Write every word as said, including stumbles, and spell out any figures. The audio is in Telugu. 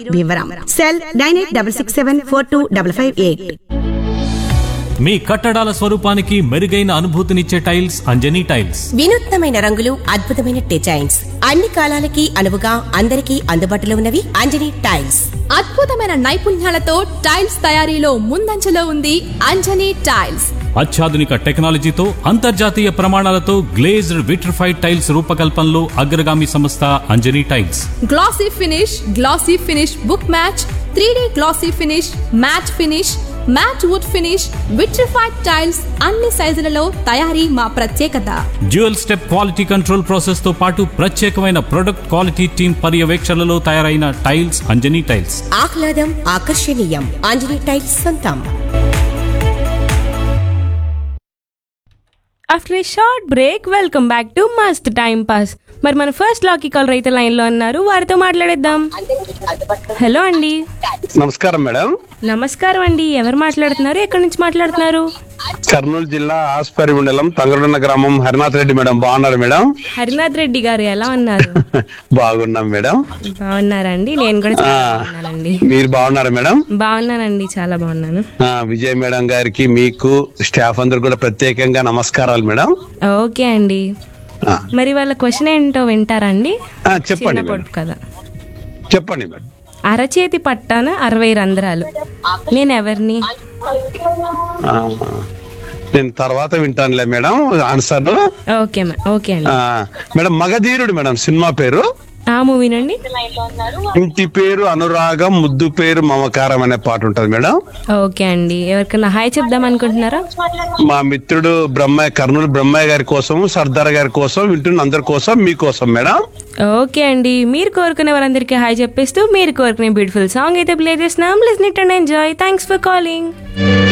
Bhimavaram. Cell nine eight double six seven four two double five eight. మీ కట్టడాల స్వరూపానికి మెరుగైన అనుభూతినిచ్చే టైల్స్ అంజనీ టైల్స్. వినూత్నమైన రంగులు, అద్భుతమైన డిజైన్స్, అన్ని కాలాలకి అనువుగా అందరికీ అందుబాటులో ఉన్నవి అంజనీ టైల్స్. అద్భుతమైన నైపుణ్యాలతో టైల్స్ తయారీలో ముందంజలో ఉంది అంజనీ టైల్స్. అత్యాధునిక టెక్నాలజీతో అంతర్జాతీయ ప్రమాణాలతో గ్లేజ్డ్ విట్రిఫైడ్ టైల్స్ రూపకల్పనలో అగ్రగామి సంస్థ Anjani tiles. Glossy finish, glossy finish book match, three D glossy finish, mat finish, mat would finish, vitrified tiles అన్ని సైజులలో తయారీ మా ప్రత్యేకత. Dual step quality control process తో పాటు ప్రత్యేకమైన ప్రొడక్ట్ క్వాలిటీ టీమ్ పర్యవేక్షణలో తయారైన టైల్స్ అంజనీ టైల్స్. ఆహ్లాదం, ఆకర్షణీయం, అంజనీ టైల్స్ సొంతం. After A short break welcome back to must time pass. మరి మన ఫస్ట్ లాకీ కాలర్ అయితే లైన్ లో అన్నారు, వారితో మాట్లాడేద్దాం. హలో అండి. నమస్కారం మేడం. నమస్కారం అండి. ఎవరు మాట్లాడుతున్నారు, ఎక్కడి నుంచి మాట్లాడుతున్నారు? కర్నూలు జిల్లా ఆస్పరి మండలం తంగడున్న గ్రామం హరినాథ్ రెడ్డి మేడం. బాగున్నారు మేడం? హరినాథ్ రెడ్డి గారు ఎలా ఉన్నారు? బాగున్నాం మేడం. బాగున్నారండి. నేను కూడా బాగున్నానండి. మీరు బాగున్నారా మేడం? బాగున్నానండి, చాలా బాగున్నాను. విజయ్ మేడం గారికి, మీకు, స్టాఫ్ అందరు కూడా ప్రత్యేకంగా నమస్కారాలు మేడం. ఓకే అండి. మరి వాళ్ళ క్వశ్చన్ ఏంటో వింటారండి? చెప్పండి కదా. చెప్పండి మేడం. అరచేతి పట్టాన అరవై రంధ్రాలు, నేను ఎవరిని? నేను తర్వాత వింటానులే మేడం ఆన్సర్. ఓకే ఓకే అండి. మేడం మగధీరుడు మేడం సినిమా పేరు. ఆ మూవీనండి. ఇంటి పేరు అనురాగం, ముద్దు పేరు మమకారం అనే పాట ఉంటది మేడం. ఓకే అండి. ఎవరికైనా హాయ్ చెప్దాం అనుకుంటున్నారా? మా మిత్రుడు బ్రహ్మయ్య, కర్నూలు బ్రహ్మయ్య గారి కోసం, సర్దార్ గారి కోసం, వింటున్న అందరి కోసం, మీకోసం మేడం. ఓకే అండి. మీరు కోరుకునే వాళ్ళందరికీ హాయ్ చెప్పేస్తూ మీరు కోరుకునే బ్యూటిఫుల్ సాంగ్ అయితే ప్లే చేస్తున్నాం. Listen it and enjoy. Thanks for calling.